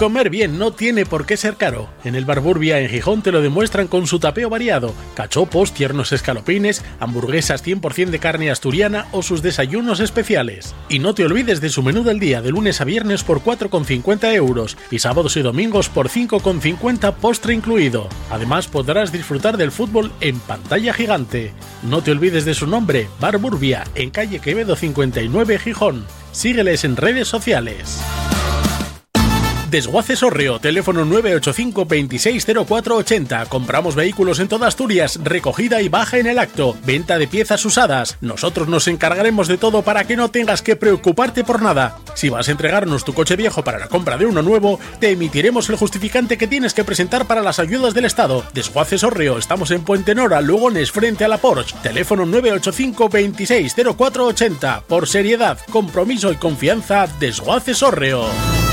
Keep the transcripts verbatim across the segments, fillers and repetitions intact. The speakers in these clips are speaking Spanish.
Comer bien no tiene por qué ser caro. En el Bar Burbia en Gijón te lo demuestran con su tapeo variado. Cachopos, tiernos escalopines, hamburguesas cien por ciento de carne asturiana o sus desayunos especiales. Y no te olvides de su menú del día de lunes a viernes por cuatro con cincuenta euros y sábados y domingos por cinco con cincuenta postre incluido. Además podrás disfrutar del fútbol en pantalla gigante. No te olvides de su nombre, Bar Burbia, en calle Quevedo cincuenta y nueve, Gijón. Sígueles en redes sociales. Desguaces Orreo, teléfono nueve ocho cinco, veintiséis cero cuatro ochenta. Compramos vehículos en toda Asturias, recogida y baja en el acto, venta de piezas usadas. Nosotros nos encargaremos de todo para que no tengas que preocuparte por nada. Si vas a entregarnos tu coche viejo para la compra de uno nuevo, te emitiremos el justificante que tienes que presentar para las ayudas del Estado. Desguaces Orreo, estamos en Puente Nora, Lugones, frente a la Porsche. Teléfono nueve ocho cinco, veintiséis cero cuatro ochenta. Por seriedad, compromiso y confianza, Desguaces Orreo.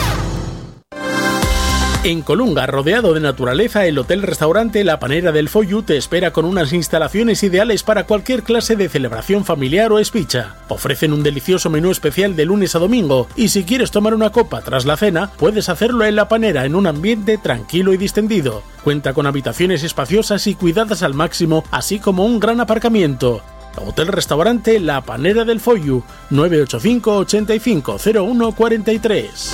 En Colunga, rodeado de naturaleza, el hotel-restaurante La Panera del Follu te espera con unas instalaciones ideales para cualquier clase de celebración familiar o espicha. Ofrecen un delicioso menú especial de lunes a domingo y si quieres tomar una copa tras la cena, puedes hacerlo en La Panera en un ambiente tranquilo y distendido. Cuenta con habitaciones espaciosas y cuidadas al máximo, así como un gran aparcamiento. Hotel-restaurante La Panera del Follu, nueve ocho cinco, ochenta y cinco, cero uno cuarenta y tres.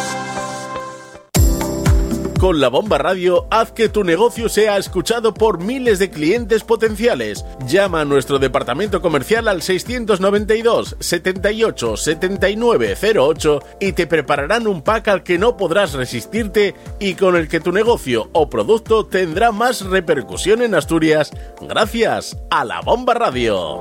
Con La Bomba Radio, haz que tu negocio sea escuchado por miles de clientes potenciales. Llama a nuestro departamento comercial al seiscientos noventa y dos, setenta y ocho, setenta y nueve cero ocho y te prepararán un pack al que no podrás resistirte y con el que tu negocio o producto tendrá más repercusión en Asturias gracias a La Bomba Radio.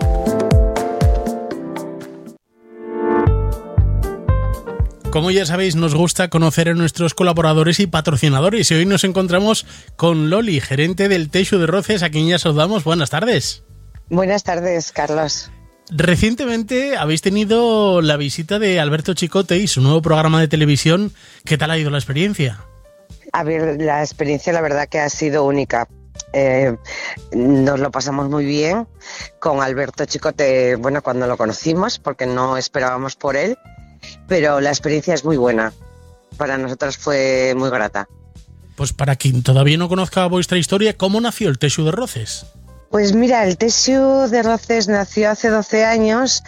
Como ya sabéis, nos gusta conocer a nuestros colaboradores y patrocinadores y hoy nos encontramos con Loli, gerente del Teixu de Roces, a quien ya saludamos. Buenas tardes. Buenas tardes, Carlos. Recientemente habéis tenido la visita de Alberto Chicote y su nuevo programa de televisión. ¿Qué tal ha ido la experiencia? A ver, la experiencia la verdad que ha sido única. Eh, nos lo pasamos muy bien con Alberto Chicote, bueno, cuando lo conocimos, porque no esperábamos por él. Pero la experiencia es muy buena. Para nosotros fue muy grata. Pues para quien todavía no conozca vuestra historia, ¿cómo nació el Teixu de Roces? Pues mira, el Teixu de Roces nació hace doce años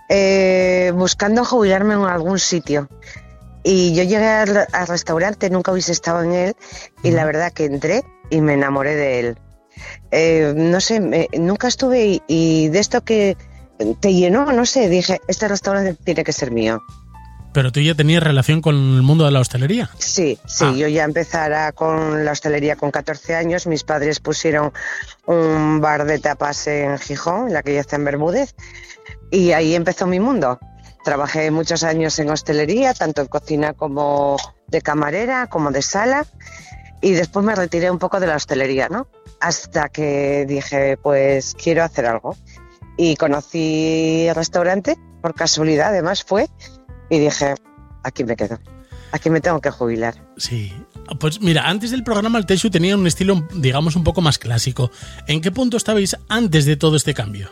eh, buscando jubilarme en algún sitio. Y yo llegué al, al restaurante, nunca hubiese estado en él, y la verdad que entré y me enamoré de él. Eh, no sé, me, nunca estuve y, y de esto que te llenó, no sé, dije, este restaurante tiene que ser mío. ¿Pero tú ya tenías relación con el mundo de la hostelería? Sí, sí, ah. Yo ya empezara con la hostelería con catorce años. Mis padres pusieron un bar de tapas en Gijón, en la que ya está en Bermúdez, y ahí empezó mi mundo. Trabajé muchos años en hostelería, tanto en cocina como de camarera, como de sala, y después me retiré un poco de la hostelería, ¿no? Hasta que dije, pues quiero hacer algo. Y conocí el restaurante, por casualidad además fue, y dije, aquí me quedo, aquí me tengo que jubilar. Sí, pues mira, antes del programa el Teixu tenía un estilo, digamos, un poco más clásico. ¿En qué punto estabais antes de todo este cambio?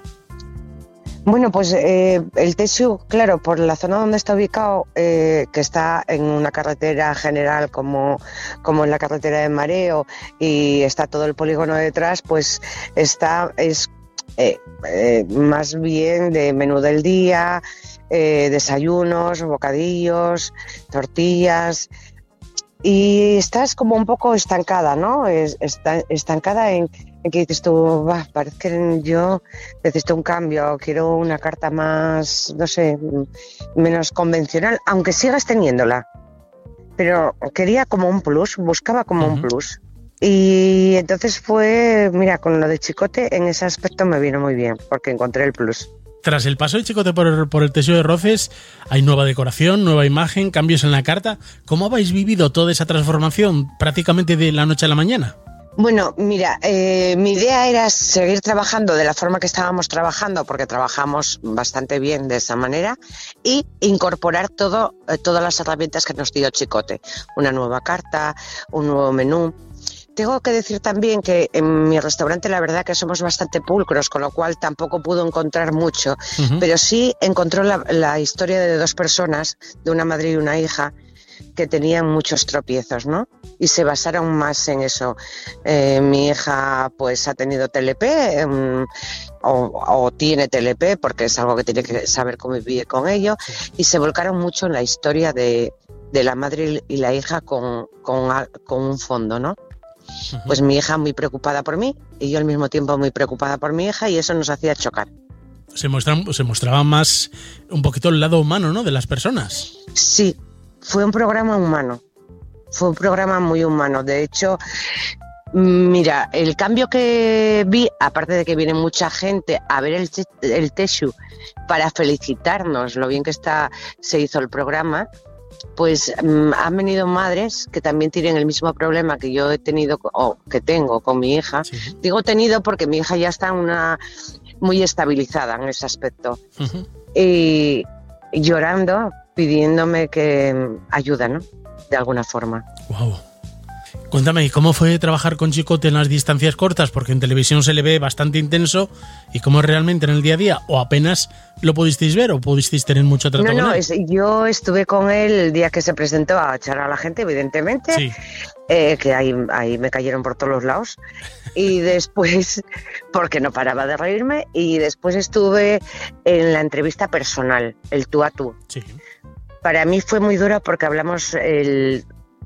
Bueno, pues eh, el Teixu, claro, por la zona donde está ubicado, eh, que está en una carretera general como, como en la carretera de Mareo y está todo el polígono detrás, pues está, es eh, eh, más bien de menú del día, eh, desayunos, bocadillos, tortillas, y estás como un poco estancada, ¿no? Es, está, estancada en, en que dices tú, bah, parece que yo necesito un cambio, quiero una carta más, no sé, menos convencional, aunque sigas teniéndola. Pero quería como un plus, buscaba como uh-huh. un plus. Y entonces fue, mira, con lo de Chicote, en ese aspecto me vino muy bien, porque encontré el plus. Tras el paso de Chicote por, por el Teixu de Roces, hay nueva decoración, nueva imagen, cambios en la carta. ¿Cómo habéis vivido toda esa transformación prácticamente de la noche a la mañana? Bueno, mira, eh, mi idea era seguir trabajando de la forma que estábamos trabajando, porque trabajamos bastante bien de esa manera, y incorporar todo, eh, todas las herramientas que nos dio Chicote. Una nueva carta, un nuevo menú. Tengo que decir también que en mi restaurante la verdad que somos bastante pulcros, con lo cual tampoco pudo encontrar mucho, uh-huh. pero sí encontró la, la historia de dos personas, de una madre y una hija, que tenían muchos tropiezos, ¿no? Y se basaron más en eso. Eh, mi hija pues ha tenido T L P um, o, o tiene T L P porque es algo que tiene que saber convivir con ello, y se volcaron mucho en la historia de, de la madre y la hija con, con, con un fondo, ¿no? Uh-huh. Pues mi hija muy preocupada por mí y yo al mismo tiempo muy preocupada por mi hija, y eso nos hacía chocar. Se, muestran, se mostraba más un poquito el lado humano, ¿no?, de las personas. Sí, fue un programa humano, fue un programa muy humano. De hecho, mira, el cambio que vi, aparte de que viene mucha gente a ver el, el Teixu para felicitarnos lo bien que está, se hizo el programa, pues um, han venido madres que también tienen el mismo problema que yo he tenido o que tengo con mi hija. Sí. Digo tenido porque mi hija ya está en una... muy estabilizada en ese aspecto. Uh-huh. Y llorando, pidiéndome que ayuda, ¿no? De alguna forma. Wow. Cuéntame, ¿y cómo fue trabajar con Chicote en las distancias cortas? Porque en televisión se le ve bastante intenso. ¿Y cómo es realmente en el día a día? ¿O apenas lo pudisteis ver o pudisteis tener mucho trato no, con no, él? Es, yo estuve con él el día que se presentó a echar a la gente, evidentemente. Sí. Eh, que ahí, ahí me cayeron por todos los lados. Y después, porque no paraba de reírme, y después estuve en la entrevista personal, el tú a tú. Sí. Para mí fue muy dura porque hablamos el,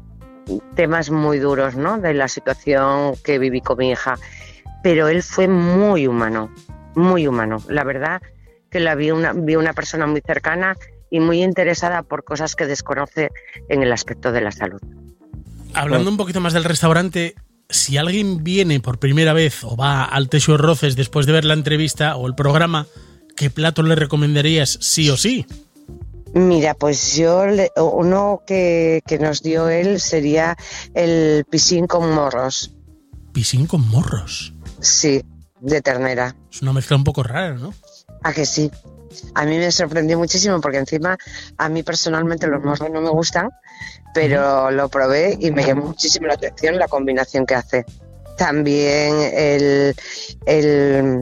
temas muy duros, ¿no?, de la situación que viví con mi hija, pero él fue muy humano, muy humano. La verdad que la vi una, vi una persona muy cercana y muy interesada por cosas que desconoce en el aspecto de la salud. Hablando un poquito más del restaurante, si alguien viene por primera vez o va al Teixu de Roces después de ver la entrevista o el programa, ¿qué plato le recomendarías sí o sí? Mira, pues yo, le, uno que, que nos dio él sería el piscín con morros. ¿Piscín con morros? Sí, de ternera. Es una mezcla un poco rara, ¿no? ¿A que sí? A mí me sorprendió muchísimo porque encima a mí personalmente los morros no me gustan, pero lo probé y me llamó muchísimo la atención la combinación que hace. También el, el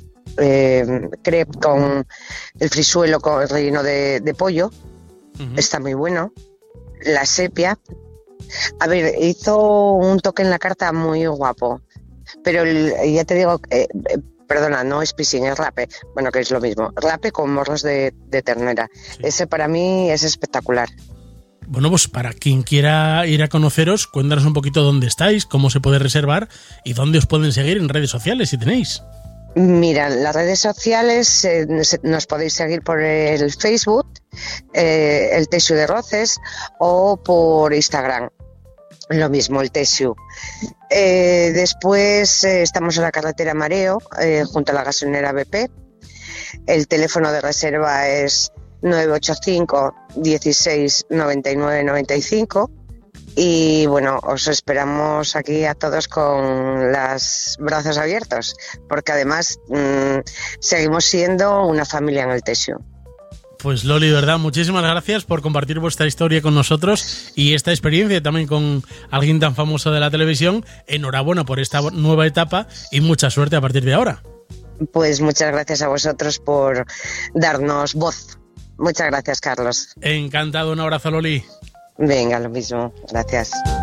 eh, crepe con el frisuelo con el relleno de, de pollo, uh-huh. Está muy bueno. La sepia, a ver, hizo un toque en la carta muy guapo, pero el, ya te digo, eh, eh, perdona, no es piscín, es rape, bueno, que es lo mismo, rape con morros de, de ternera. Sí. Ese para mí es espectacular. Bueno, pues para quien quiera ir a conoceros, cuéntanos un poquito dónde estáis, cómo se puede reservar y dónde os pueden seguir en redes sociales, si tenéis. Mira, las redes sociales eh, nos podéis seguir por el Facebook, eh, el Teixu de Roces, o por Instagram, lo mismo, el Teixu. Eh, después eh, estamos en la carretera Mareo, eh, junto a la gasolinera B P. El teléfono de reserva es nueve ocho cinco, dieciséis, noventa y nueve, noventa y cinco. Y bueno, os esperamos aquí a todos con los brazos abiertos, porque además mmm, seguimos siendo una familia en el Teixu. Pues Loli, verdad, muchísimas gracias por compartir vuestra historia con nosotros y esta experiencia también con alguien tan famoso de la televisión. Enhorabuena por esta nueva etapa y mucha suerte a partir de ahora. Pues muchas gracias a vosotros por darnos voz. Muchas gracias, Carlos. Encantado, un abrazo, Loli. Venga, lo mismo. Gracias.